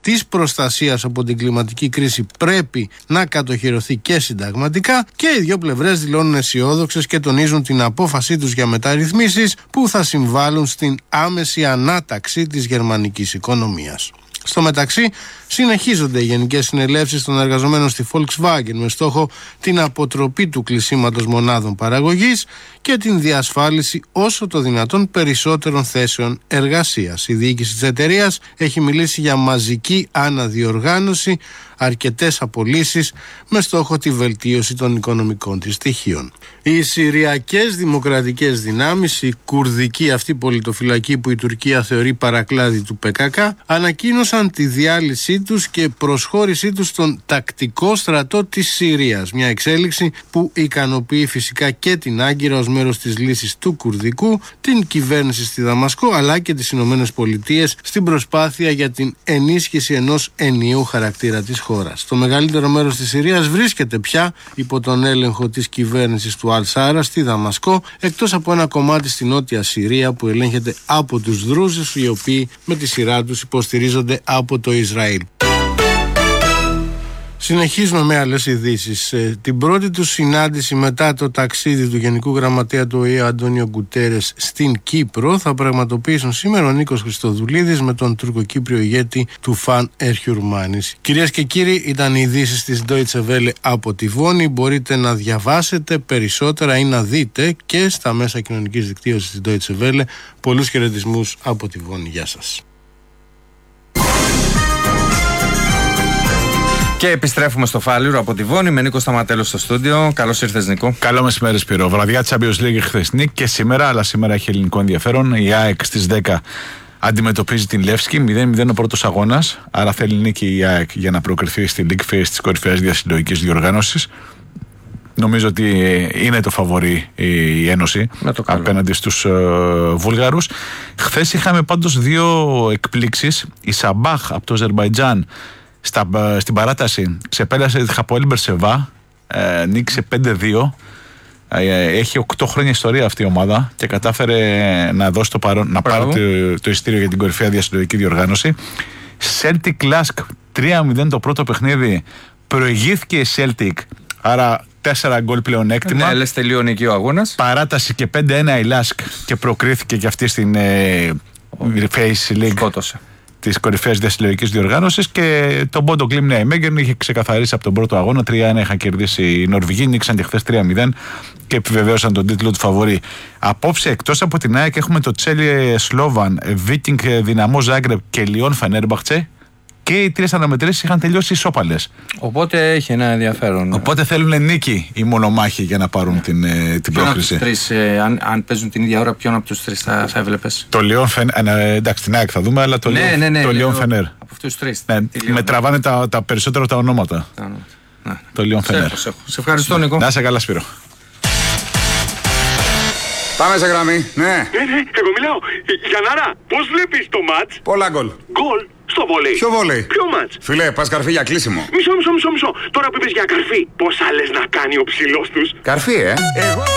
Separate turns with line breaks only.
της προστασίας από την κλιματική κρίση πρέπει να κατοχυρωθεί και συνταγματικά, και οι δύο πλευρές δηλώνουν αισιόδοξες και τονίζουν την απόφασή τους για μεταρρυθμίσεις που θα συμβάλλουν στην άμεση ανάταξη της γερμανικής οικονομίας. Στο μεταξύ, συνεχίζονται οι γενικές συνελεύσεις των εργαζομένων στη Volkswagen με στόχο την αποτροπή του κλεισίματος μονάδων παραγωγής και την διασφάλιση όσο το δυνατόν περισσότερων θέσεων εργασίας. Η διοίκηση της εταιρείας έχει μιλήσει για μαζική αναδιοργάνωση, αρκετές απολύσεις με στόχο τη βελτίωση των οικονομικών της στοιχείων. Οι Συριακές Δημοκρατικές Δυνάμεις, η κουρδική αυτή πολιτοφυλακή που η Τουρκία θεωρεί παρακλάδι του ΠΚΚ, ανακοίνωσαν τη διάλυσή τους και προσχώρησή τους στον τακτικό στρατό της Συρίας. Μια εξέλιξη που ικανοποιεί φυσικά και την Άγκυρα ως μέρος της λύσης του Κουρδικού, την κυβέρνηση στη Δαμασκό αλλά και τις Ηνωμένες Πολιτείες στην προσπάθεια για την ενίσχυση ενός ενιαίου χαρακτήρα της χώρας. Το μεγαλύτερο μέρος της Συρίας βρίσκεται πια υπό τον έλεγχο της κυβέρνησης του Αλ-Σάρα στη Δαμασκό, εκτός από ένα κομμάτι στη Νότια Συρία που ελέγχεται από τους Δρούζους, οι οποίοι με τη σειρά τους υποστηρίζονται από το Ισραήλ. Συνεχίζουμε με άλλες ειδήσεις. Την πρώτη του συνάντηση μετά το ταξίδι του Γενικού Γραμματέα του ΟΗΕ Αντώνιο Γκουτέρες στην Κύπρο θα πραγματοποιήσουν σήμερα ο Νίκος Χριστοδουλίδης με τον τουρκοκύπριο ηγέτη του Φαν Ερχιουρμάνης. Κυρίες και κύριοι, ήταν οι ειδήσεις της Deutsche Welle από τη Βόνη. Μπορείτε να διαβάσετε περισσότερα ή να δείτε και στα μέσα κοινωνικής δικτύωσης της Deutsche Welle. Πολλούς χαιρετισμούς από τη Βόνη. Γεια σας.
Και επιστρέφουμε στο Φάληρο από τη Βόνη με Νίκο Σταματέλο στο στούντιο. Καλώς ήρθες, Νίκο.
Καλό μεσημέρι, Σπύρο. Βραδιά Champions League χθεσινή και σήμερα, αλλά σήμερα έχει ελληνικό ενδιαφέρον. Η ΑΕΚ στις 10 αντιμετωπίζει την Λεύσκη. 0-0 ο πρώτος αγώνας. Άρα θέλει νίκη η ΑΕΚ για να προκριθεί στη League Phase της κορυφαίας διασυλλογικής διοργάνωσης. Νομίζω ότι είναι το φαβορί η Ένωση απέναντι στους Βούλγαρους. Χθες είχαμε πάντως δύο εκπλήξεις. Η Σαμπάχ από το Αζερμπαϊτζάν στην παράταση ξεπέρασε τη Χαποέλ Μπερσεβά, νίκησε 5-2. Έχει 8 χρόνια ιστορία αυτή η ομάδα και κατάφερε να δώσει το παρόν, να πάρει το εισιτήριο για την κορυφαία διασυλλογική διοργάνωση. Celtic Lask 3-0 το πρώτο παιχνίδι, προηγήθηκε η Celtic, άρα 4 γκολ πλεονέκτημα.
Ναι, λες τελείωνε εκεί ο αγώνας.
Παράταση και 5-1 η Lask και προκρίθηκε και αυτή στην Face League.
Σκότωσε
Της κορυφαίας διασυλλογικής διοργάνωσης, και τον Πόντο Γκλιμ Νέα Μέγκερν είχε ξεκαθαρίσει από τον πρώτο αγώνα. 3-1 είχαν κερδίσει οι Νορβηγοί, νίξαν και χθες 3-0 και επιβεβαίωσαν τον τίτλο του φαβορί. Απόψε, εκτός από την ΑΕΚ, έχουμε το Τσέλιε Σλόβαν, Βίκινγκ Δυναμό Ζάγκρεπ και Λιόν Φενέρμπαχτσε. Και οι τρεις αναμετρήσεις είχαν τελειώσει ισόπαλες.
Οπότε έχει ένα ενδιαφέρον.
Οπότε θέλουν νίκη οι μονομάχοι για να πάρουν την πρόκριση.
Από τους τρεις, αν παίζουν την ίδια ώρα, ποιον από τους τρεις θα έβλεπες?
Το Λιόν Φενέρ. Εντάξει, την ΑΕΚ θα δούμε, αλλά το Λιόν Φενέρ.
Από αυτούς τους τρεις.
Ναι, με τραβάνε τα περισσότερα τα ονόματα. Το Λιόν Φενέρ.
Σε ευχαριστώ, Νίκο.
Να είσαι καλά, Σπύρο.
Πάμε σε γραμμή, ναι.
Εγώ μιλάω. Γιαννάρα, πώς βλέπεις το μάτς?
Πολλά γκολ.
Γκολ στο βόλεϊ.
Ποιο βόλεϊ?
Ποιο μάτς?
Φίλε, πας καρφί για κλείσιμο.
Μισό. Τώρα που είπες για καρφί, πόσα λες να κάνει ο ψηλός τους?
Καρφί, Εγώ